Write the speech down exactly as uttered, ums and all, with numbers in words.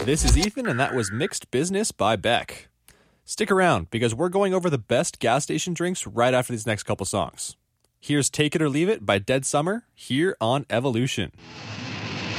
This is Ethan, and that was Mixed Business by Beck. Stick around, because we're going over the best gas station drinks right after these next couple songs. Here's Take It or Leave It by Dead Summer, here on Evolution.